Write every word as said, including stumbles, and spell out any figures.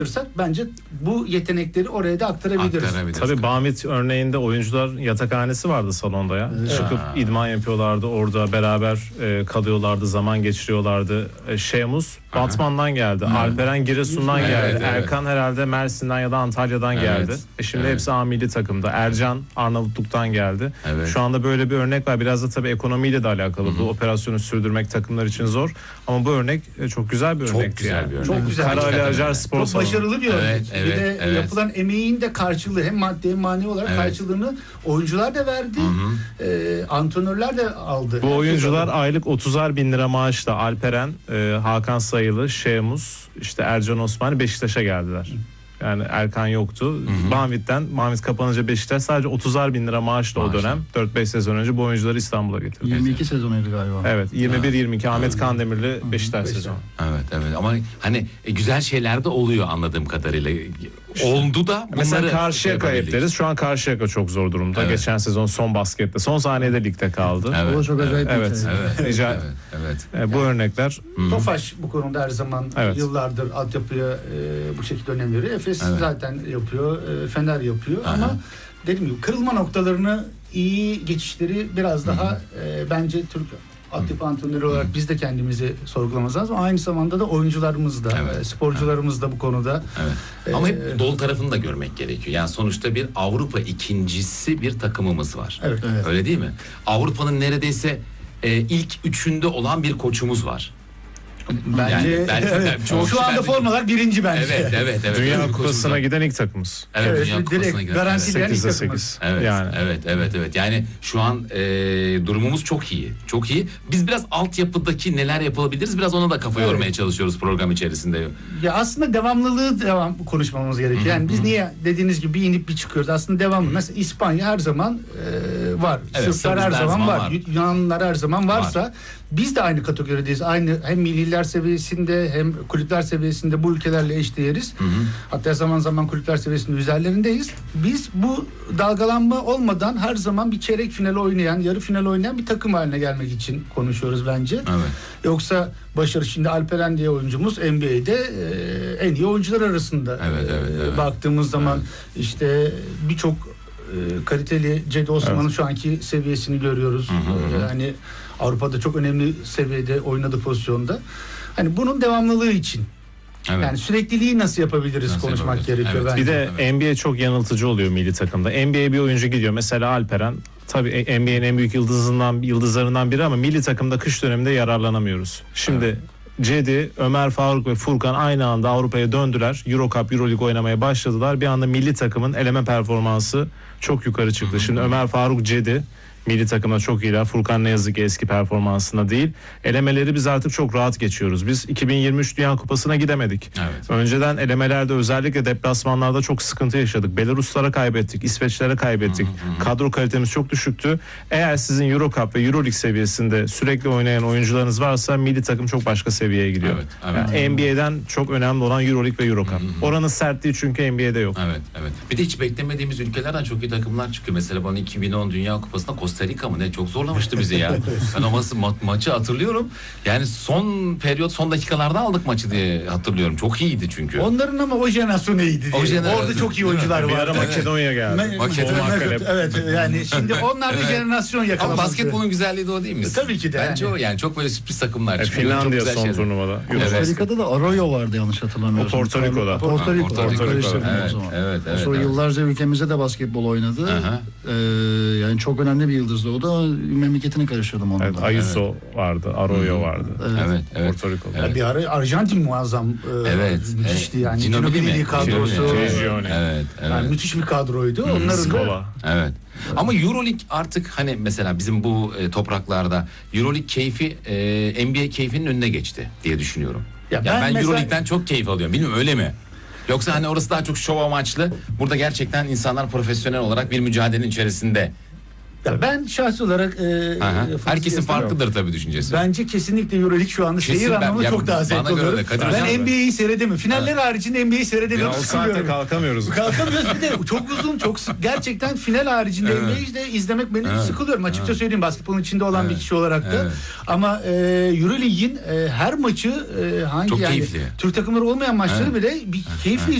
bence bu yetenekleri oraya da aktarabiliriz. Aktarabiliriz. Tabii Banvit örneğinde oyuncular yatakhanesi vardı salonda ya. Evet. Çıkıp idman yapıyorlardı orada, beraber e, kalıyorlardı, zaman geçiriyorlardı. E, Şemus Batman'dan geldi. Hı. Alperen Giresun'dan evet, geldi. Evet. Erkan herhalde Mersin'den ya da Antalya'dan evet. geldi. E şimdi evet. hepsi A milli takımda. Ercan Arnavutluk'tan geldi. Evet. Şu anda böyle bir örnek var. Biraz da tabii ekonomiyle de alakalı. Hı-hı. Bu operasyonu sürdürmek takımlar için zor. Ama bu örnek çok güzel bir örnek. Çok güzel yani. bir örnek. Çok güzel. Kara Ali Acar Spor Salonu. Başarılı bir örnek. Evet, evet, bir de evet. yapılan emeğin de karşılığı, hem maddi hem manevi olarak evet. karşılığını oyuncular da verdi. E, antrenörler de aldı. Bu oyuncular aylık otuzar bin lira maaşla Alperen, e, Hakan Sayılı, Şemus, işte Ercan Osmani Beşiktaş'a geldiler. Hı. Yani Erkan yoktu. Banvit'ten, Banvit kapanınca Beşiktaş sadece otuzar bin lira maaşla Maaşlı. o dönem dört beş sezon önce bu oyuncuları İstanbul'a getirdi. yirmi iki sezonuydu galiba. Evet, yirmi bir yirmi iki Ahmet Kandemirli Beşiktaş sezonu. Evet, evet. Ama hani e, güzel şeyler de oluyor anladığım kadarıyla. Oldu da mesela Karşıyaka hep deriz. Şu an Karşıyaka çok zor durumda. Evet. Geçen sezon son baskette, son saniyede ligde kaldı. Evet. O çok acayip. Evet. Evet. Evet. Rica. Evet. Evet. Evet. Bu yani, örnekler. Tofaş bu konuda her zaman evet. yıllardır altyapıya e, bu şekilde önem veriyor. Efes evet. zaten yapıyor. E, Fener yapıyor. Aha. Ama dediğim gibi kırılma noktalarını, iyi geçişleri biraz daha e, bence Türk altyapı antrenörü olarak biz de kendimizi sorgulamamız lazım. Aynı zamanda da oyuncularımız da, evet. sporcularımız evet. da bu konuda. Evet. Ama hep dolu tarafını da görmek gerekiyor. Yani sonuçta bir Avrupa ikincisi bir takımımız var. Evet. Evet. Öyle değil mi? Avrupa'nın neredeyse e, ilk üçünde olan bir koçumuz var. Bence yani, belki, evet. Şu, şu anda formalar birinci bence. Evet, evet, evet. Dünya Kupası'na giden ilk takımız. Evet, evet Dünya Kupası'na giden. Garantileyen ilk takımız. Evet, yani. evet, evet, evet. Yani şu an e, durumumuz çok iyi. Çok iyi. Biz biraz altyapıdaki neler yapılabiliriz biraz ona da kafa evet. yormaya çalışıyoruz program içerisinde. Ya aslında devamlılığı devam konuşmamız gerekiyor. Yani biz niye dediğiniz gibi bir inip bir çıkıyoruz. Aslında devamlı. Mesela İspanya her zaman e, var. Evet, Sırplar her zaman, zaman var. var. Yunanlılar her zaman varsa var. Biz de aynı kategorideyiz. Aynı hem milliler seviyesinde hem kulüpler seviyesinde bu ülkelerle eşdeğeriz. Hı hı. Hatta zaman zaman kulüpler seviyesinde üzerlerindeyiz. Biz bu dalgalanma olmadan her zaman bir çeyrek final oynayan, yarı final oynayan bir takım haline gelmek için konuşuyoruz bence. Evet. Yoksa başarı şimdi Alperen diye oyuncumuz N B A'de e, en iyi oyuncular arasında. Evet, evet, evet. E, baktığımız zaman evet. işte birçok e, kaliteli Cedi Osman'ın evet. şu anki seviyesini görüyoruz. Hı hı hı. E, yani Avrupa'da çok önemli seviyede oynadığı pozisyonda. Hani bunun devamlılığı için. Evet. Yani sürekliliği nasıl yapabiliriz nasıl konuşmak yapabiliriz? gerekiyor evet. bence. Bir de evet. N B A çok yanıltıcı oluyor milli takımda. N B A bir oyuncu gidiyor. Mesela Alperen tabii N B A'nin en büyük yıldızından yıldızlarından biri ama milli takımda kış döneminde yararlanamıyoruz. Şimdi evet. Cedi, Ömer Faruk ve Furkan aynı anda Avrupa'ya döndüler. Euro Cup, Euro League oynamaya başladılar. Bir anda milli takımın eleme performansı çok yukarı çıktı. Şimdi Ömer Faruk, Cedi milli takımda çok iyiler. Furkan ne yazık ki eski performansında değil. Elemeleri biz artık çok rahat geçiyoruz. Biz iki bin yirmi üç Dünya Kupası'na gidemedik. Evet. Önceden elemelerde özellikle deplasmanlarda çok sıkıntı yaşadık. Belaruslara kaybettik, İsveçlere kaybettik. Hı hı. Kadro kalitemiz çok düşüktü. Eğer sizin Euro Cup ve Euro League seviyesinde sürekli oynayan oyuncularınız varsa milli takım çok başka seviyeye gidiyor. Evet, evet. Yani N B A'den çok önemli olan Euro League ve Euro Cup. Hı hı. Oranın sertliği çünkü N B A'de yok. Evet, evet. Bir de hiç beklemediğimiz ülkelerden çok iyi takımlar çıkıyor. Mesela bana iki bin on Dünya Kupası'nda Costa Rica mı ne çok zorlamıştı bizi ya. Ben o ma- ma- maçı hatırlıyorum. Yani son periyot son dakikalarda aldık maçı diye hatırlıyorum. Çok iyiydi çünkü. Onların ama o jenerasyonu iyiydi. O jenerasyon, orada çok iyi oyuncular var. Bir ara Makedonya geldi. Ma- Makedonya. Evet yani şimdi onlar da jenerasyon yakalamış. Ama basketbolun güzelliği de o değil mi? E, tabii ki de. Bence yani. o yani çok böyle sürpriz takımlar e, çıkıyor. Finlandiya son şeyler. Turnuvada. Costa Rica'da da Arroyo vardı yanlış hatırlamıyorsam. O Porto Rico'da. Porto Rico. Porto Rico. Evet, evet, evet, evet, sonra evet. yıllarca ülkemizde de basketbol oynadı. Ee, yani çok önemli bir yıldızdı o da. Memleketini karıştırdım onunla. Evet, Ayuso evet. vardı, Arroyo vardı. Evet, evet. evet. Porto Rico. Evet. Bir ara Arjantin muazzam. E, evet. Müthişti yani. Ginobili kadrosu. Evet, evet. Yani müthiş bir kadroydu. Hmm. Onların da. Evet. Ama Euroleague artık hani mesela bizim bu e, topraklarda Euroleague keyfi e, N B A keyfinin önüne geçti diye düşünüyorum. Ya, ya ben, ben mesela... Euroleague'den çok keyif alıyorum. Bilmiyorum öyle mi? Yoksa hani orası daha çok şov amaçlı. Burada gerçekten insanlar profesyonel olarak bir mücadelenin içerisinde Ya ben şahsi olarak e, Aha. Herkesin farklıdır tabii düşüncesi. Bence kesinlikle EuroLeague şu anda Kesin seyir ben- anlamında ya çok daha zevk bana göre de alıyorum. Kadir Ben Hocam N B A'yi seyredemiyorum. Finaller haricinde N B A'yi Ya seyredemiyorum. o sıkılıyorum. saate kalkamıyoruz. Kalkamıyoruz bir de çok uzun çok sık. Gerçekten final haricinde Evet. N B A'yi de izlemek beni Evet. sıkılıyorum. Açıkça Evet. söyleyeyim basketbolun içinde olan Evet. bir kişi olarak da. Evet. Ama e, EuroLeague'in e, her maçı e, hangi Çok yani keyifli. Türk takımları olmayan maçları Evet. bile bir keyifli